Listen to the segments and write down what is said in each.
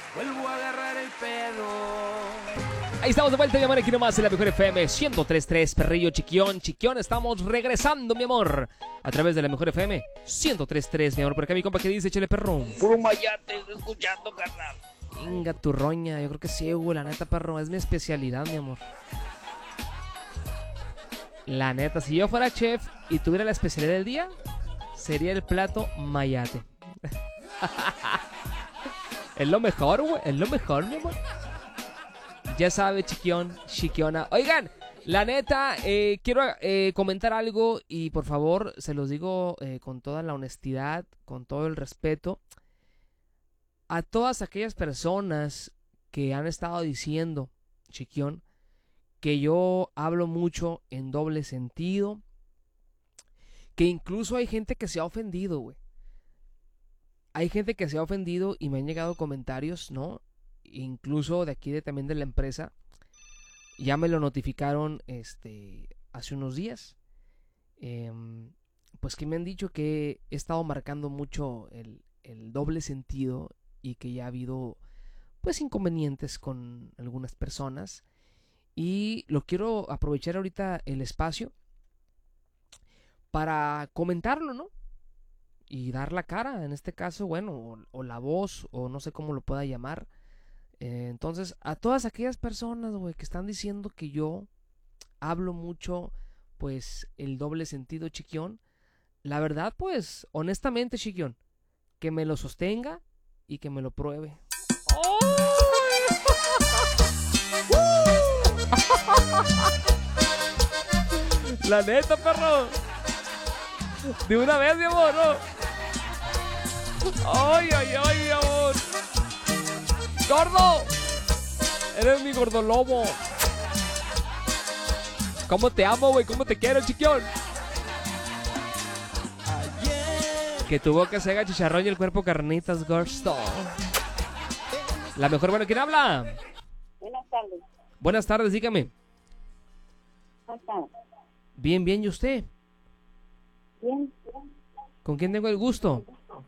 vuelvo a agarrar el pedo. Ahí estamos de vuelta, mi amor, aquí nomás en la Mejor FM 103.3, perrillo, chiquión, estamos regresando, mi amor, a través de la Mejor FM 103.3, mi amor. Por acá mi compa que dice, échale perro. Puro mayate, escuchando, carnal. Venga, tu roña, yo creo que sí, güey, la neta, perro, es mi especialidad, mi amor. La neta, si yo fuera chef y tuviera la especialidad del día, sería el plato mayate. Es lo mejor, güey, es lo mejor, mi amor. Ya sabe, chiquiona. Oigan, la neta, quiero comentar algo y por favor, se los digo con toda la honestidad, con todo el respeto. A todas aquellas personas que han estado diciendo, chiquión, que yo hablo mucho en doble sentido, que incluso hay gente que se ha ofendido, güey. Hay gente que se ha ofendido y me han llegado comentarios, ¿no? Incluso de aquí también de la empresa, ya me lo notificaron hace unos días, pues que me han dicho que he estado marcando mucho el doble sentido y que ya ha habido pues inconvenientes con algunas personas y lo quiero aprovechar ahorita el espacio para comentarlo, ¿no? Y dar la cara, en este caso, bueno, o la voz, o no sé cómo lo pueda llamar. Entonces, a todas aquellas personas, güey, que están diciendo que yo hablo mucho, pues, el doble sentido, chiquión, la verdad, pues, honestamente, chiquión, que me lo sostenga y que me lo pruebe. ¡Oh! La neta, perro. De una vez, mi amor, ¿no? ¡Ay, mi amor! ¡Gordo! Eres mi gordolobo. ¿Cómo te amo, güey? ¿Cómo te quiero, chiquión? Que tu boca se haga chicharrón y el cuerpo carnitas, Gorsto. La mejor, bueno, ¿quién habla? Buenas tardes. Buenas tardes, dígame. ¿Cómo estás? Bien, ¿y usted? Bien. ¿Con quién tengo el gusto?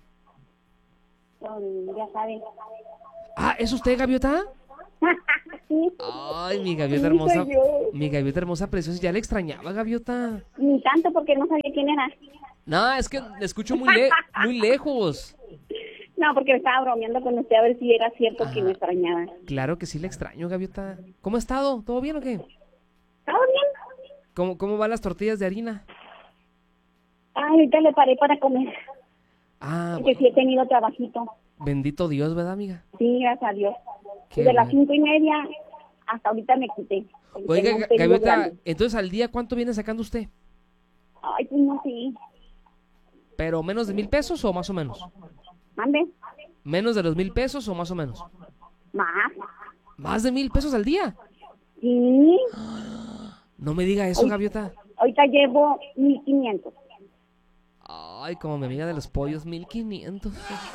Ya sabes. Ah, ¿es usted, gaviota? Sí. Ay, mi gaviota Sí, hermosa. soy yo. Mi gaviota hermosa, preciosa. Ya le extrañaba, gaviota. Ni tanto porque no sabía quién era. No, es que le escucho muy lejos. No, porque estaba bromeando con usted a ver si era cierto que Ajá. me extrañaba. Claro que sí le extraño, gaviota. ¿Cómo ha estado? ¿Todo bien o qué? ¿Todo bien? ¿Cómo van las tortillas de harina? Ay, ahorita le paré para comer. Ah, Porque bueno, sí he tenido trabajito. bendito Dios, ¿verdad, amiga? Sí, gracias a Dios. Qué Desde las bueno. 5:30 hasta ahorita me quité. porque Oiga, tengo un pedido gaviota, grande. entonces al día, ¿cuánto viene sacando usted? Ay, pues no sé. ¿Pero menos de 1,000 pesos o más o menos? ¿Mande? ¿Menos de los 1,000 pesos o más o menos? ¿Más? ¿Más de 1,000 pesos al día? Sí. No me diga eso, gaviota. Ahorita llevo 1,500. Ay, como mi amiga de los pollos, 1,500.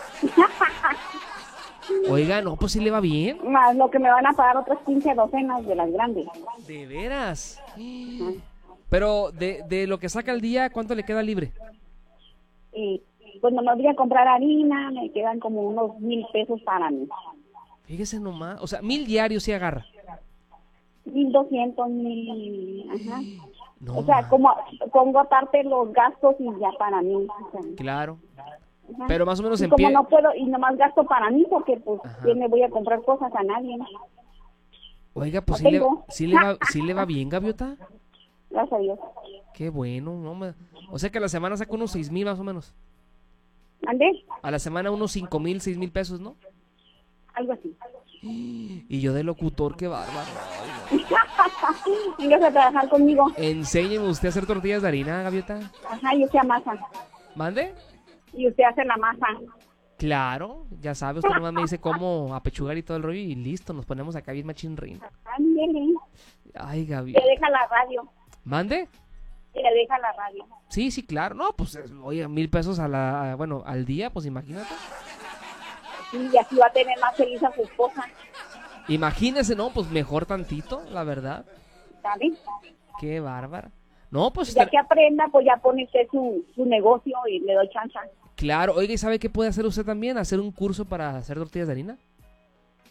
Oiga, no, pues sí le va bien. Más lo que me van a pagar otras 15 docenas de las grandes. ¿De veras? Pero de lo que saca al día, ¿cuánto le queda libre? Y pues no me voy a comprar harina, me quedan como unos 1,000 pesos para mí. Fíjese nomás, o sea, 1,000 diarios sí agarra. 1,200, 1,000, ajá. No, O sea, ma. como pongo aparte los gastos y ya para mí. O sea, Claro. ajá. Pero más o menos Y en como pie. no puedo, y nomás gasto para mí porque pues Ajá. yo me voy a comprar cosas a nadie. Oiga, pues No tengo. sí le va bien, gaviota. Gracias a Dios. Qué bueno, no me... O sea que a la semana saca unos 6,000 más o menos. ¿Ande? A la semana unos 5,000, 6,000 pesos, ¿no? Algo así. Y yo de locutor, qué bárbaro. Ay, no. Vengas a trabajar conmigo. Enséñeme usted a hacer tortillas de harina, gaviota. Ajá, y usted amasa. ¿Mande? Y usted hace la masa. Claro, ya sabe, usted nomás me dice cómo apechugar y todo el rollo y listo, nos ponemos acá bien machinrín. Ándele. Ay, Gaby. Le deja la radio. ¿Mande? Le deja la radio. Sí, claro. No, pues, oye, 1,000 pesos al día, pues imagínate. Y así va a tener más feliz a su esposa. Imagínese, ¿no? Pues mejor tantito, la verdad. ¿Sabe? Qué bárbara. No, pues Ya que aprenda, pues ya pone usted su negocio y le doy chance. claro. Oiga, ¿y sabe qué puede hacer usted también? ¿Hacer un curso para hacer tortillas de harina?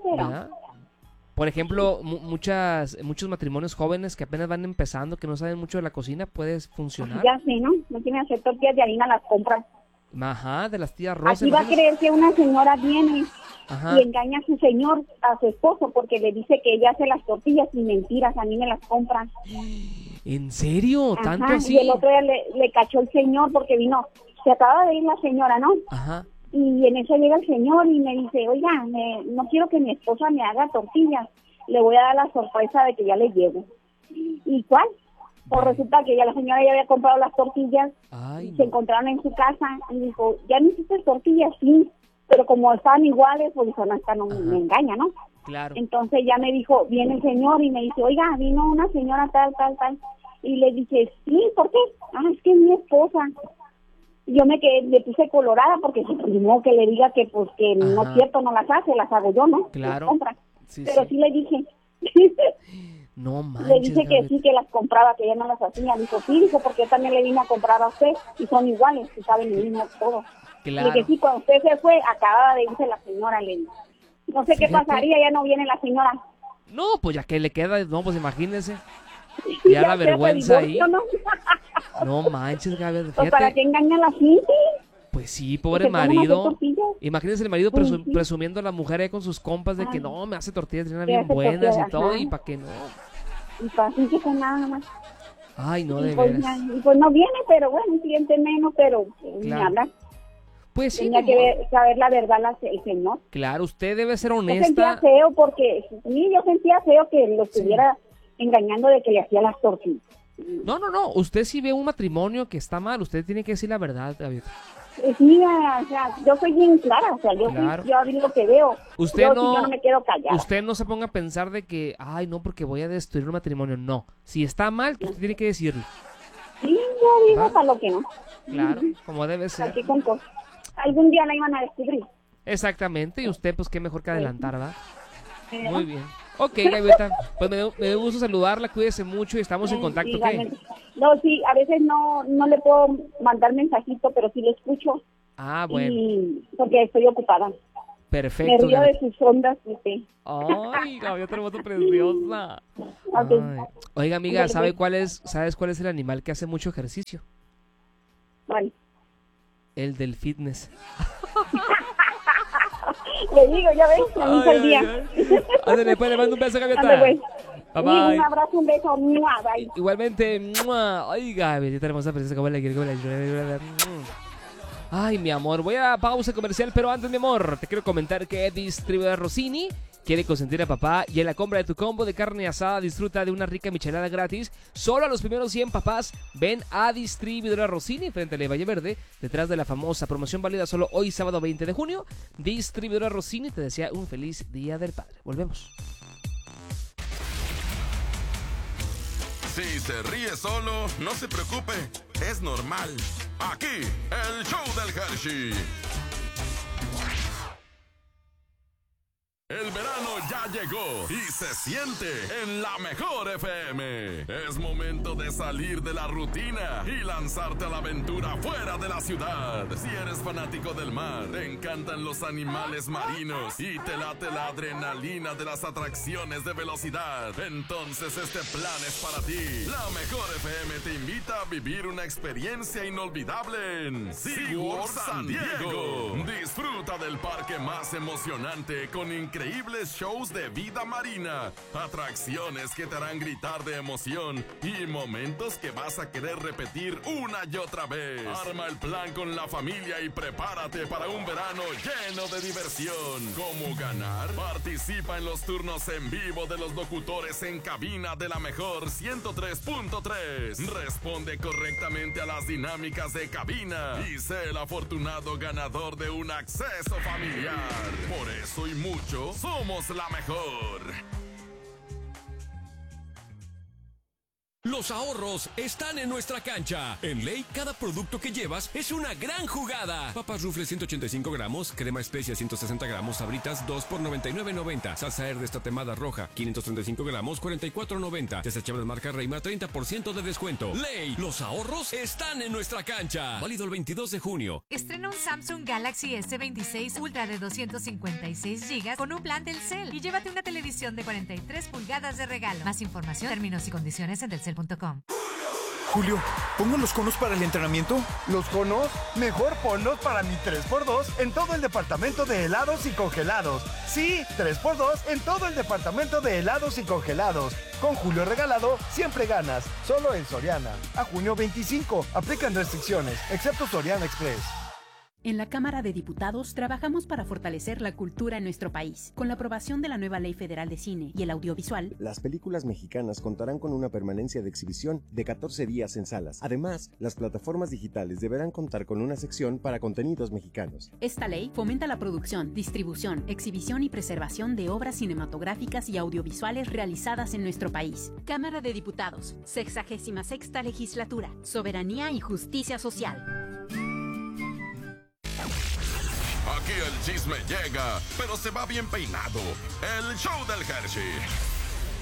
pero... ¿verdad? Por ejemplo, muchos matrimonios jóvenes que apenas van empezando, que no saben mucho de la cocina, puede funcionar. Ya sé, ¿no? No quieren hacer tortillas de harina, las compran. Ajá, de las tías Rosas. Aquí va a creer que una señora viene Ajá. y engaña a su señor, a su esposo, porque le dice que ella hace las tortillas y mentiras, a mí me las compran. ¿En serio? ¿Tanto Ajá, así? y el otro día le cachó el señor porque vino, se acaba de ir la señora, ¿no? Ajá. Y en eso llega el señor y me dice, oiga, no quiero que mi esposa me haga tortillas, le voy a dar la sorpresa de que ya le llevo. ¿Y cuál? Pues resulta que ya la señora ya había comprado las tortillas, Ay, se no. encontraron en su casa y dijo, ya no hiciste tortillas, sí, pero como estaban iguales, pues dijo, no, esta no Ajá. me engaña, ¿no? Claro. Entonces ya me dijo, viene el señor y me dice, oiga, vino una señora tal, tal, tal. Y le dije, sí, ¿por qué? Ah, es que es mi esposa. Y yo me quedé, le puse colorada porque se primó que le diga que pues que no Ajá. es cierto, no las hace, las hago yo, ¿no? Claro. Las compra. Sí, Pero sí. sí le dije, No le manches, dije que Gabriel. sí, que las compraba, que ella no las hacía. Dijo, sí, dijo, porque yo también le vine a comprar a usted y son iguales, y saben el mismo todo. Claro. Le dije, sí, cuando usted se fue, acababa de irse la señora, le dije. No sé qué Fíjate. pasaría, ya no viene la señora. No, pues ya que le queda, no, pues imagínese. Ya Ya la sea, vergüenza se divorció, ahí. ¿no? No manches, Gabriel. Pues para Fíjate. que engaña a la gente. Pues sí, Que pobre se ponen a hacer marido. tortillas. Imagínense el marido Pues sí. presumiendo a la mujer ahí con sus compas de que Ay. no, me hace tortillas de harina Que bien hace buenas tortillas, y todo, ajá. y para que no. Y para así que con nada más. Ay, no, de Y pues, veras. y pues no viene, pero bueno, un cliente menos, pero ni Claro. hablar. Pues sí, Tenía ni que modo. saber la verdad el señor. Claro, usted debe ser Yo sentía honesta. feo porque, sí, yo sentía feo que lo estuviera engañando de que le hacía las tortillas. No, no, no. Usted si ve un matrimonio que está mal, usted tiene que decir la verdad, David. Sí, o sea, yo soy bien clara, o sea, Claro. yo digo lo que veo. Usted yo, no- yo no me quedo callada. Usted no se ponga a pensar de que, ay, no, porque voy a destruir un matrimonio. No. Si está mal, usted tiene que decirlo. Sí, yo digo ¿Va? para lo que no. Claro, como debe ser. Aquí con cosas. Algún día la iban a descubrir. Exactamente. Y usted, pues, qué mejor que adelantar, ¿va? ¿verdad? Muy bien. Ok, Gaviota. Pues me dio gusto saludarla. Cuídese mucho y estamos en contacto, ¿ok? Igualmente. No, sí, a veces no le puedo mandar mensajito, pero sí lo escucho. Ah, bueno. Y porque estoy ocupada. Me Perfecto. río de Gaviota. sus ondas, ¿viste? Ay, Gaviota hermosa preciosa. Ok. Ay. Oiga, amiga, Ándale, ¿sabes pues. cuál es el animal que hace mucho ejercicio? Bueno, El del fitness. le digo, ya ves, me hizo el día. Ándale, pues le mando un beso, Gaviota. Ande, pues. Bye, Sí, bye. un abrazo, un beso. ¡Mua! Bye. Igualmente, ¡mua! Ay, Gaviota hermosa preciosa, cómo la quiero, cómo la quiero. Ay, mi amor, voy a pausa comercial, pero antes, mi amor, te quiero comentar que Distribuidora Rossini quiere consentir a papá y en la compra de tu combo de carne asada disfruta de una rica michelada gratis. Solo a los primeros 100 papás ven a Distribuidora Rossini frente a Valle Verde, detrás de la famosa promoción válida solo hoy sábado 20 de junio. Distribuidora Rossini te desea un feliz Día del Padre. Volvemos. Si se ríe solo, no se preocupe, es normal. Aquí, el show del Hershey. El verano ya llegó y se siente en la mejor FM. Es momento de salir de la rutina y lanzarte a la aventura fuera de la ciudad. Si eres fanático del mar, te encantan los animales marinos y te late la adrenalina de las atracciones de velocidad, entonces este plan es para ti. La mejor FM te invita a vivir una experiencia inolvidable en SeaWorld San Diego. Disfruta del parque más emocionante con increíbles shows de vida marina, atracciones que te harán gritar de emoción y momentos que vas a querer repetir una y otra vez. Arma el plan con la familia y prepárate para un verano lleno de diversión. ¿Cómo ganar? Participa en los turnos en vivo de los locutores en cabina de la mejor 103.3. Responde correctamente a las dinámicas de cabina y sé el afortunado ganador de un acceso familiar. Por eso y mucho, somos la mejor. los ahorros están en nuestra cancha. En Ley, cada producto que llevas es una gran jugada. Papas Rufles 185 gramos, crema especia 160 gramos, Sabritas 2 por $99.90. Salsa Herde tatemada roja 535 gramos, $44.90. Desechables marca Reima, 30% de descuento. Ley, los ahorros están en nuestra cancha. Válido el 22 de junio. Estrena un Samsung Galaxy S26 Ultra de 256 GB con un plan Telcel y llévate una televisión de 43 pulgadas de regalo. Más información, términos y condiciones en telcel.com. Julio, ¿pongo los conos para el entrenamiento? ¿Los conos? Mejor ponlos para mi 3x2 en todo el departamento de helados y congelados. Sí, 3x2 en todo el departamento de helados y congelados. Con Julio regalado, siempre ganas. Solo en Soriana. A junio 25. Aplican restricciones, excepto Soriana Express. En la Cámara de Diputados trabajamos para fortalecer la cultura en nuestro país. Con la aprobación de la nueva Ley Federal de Cine y el Audiovisual, las películas mexicanas contarán con una permanencia de exhibición de 14 días en salas. Además, las plataformas digitales deberán contar con una sección para contenidos mexicanos. Esta ley fomenta la producción, distribución, exhibición y preservación de obras cinematográficas y audiovisuales realizadas en nuestro país. Cámara de Diputados, 66ª Legislatura, Soberanía y Justicia Social. Aquí el chisme llega, pero se va bien peinado. El show del Hershey.